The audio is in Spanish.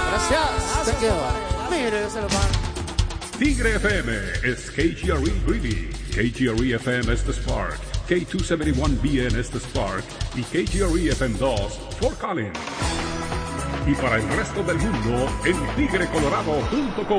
Gracias. Thank you. Mire, se lo van. Tigre FM es KGRE Greeley, KGRE FM es The Spark, K271BN es The Spark y KGRE FM 2 Fort Collins. Y para el resto del mundo en tigrecolorado.com.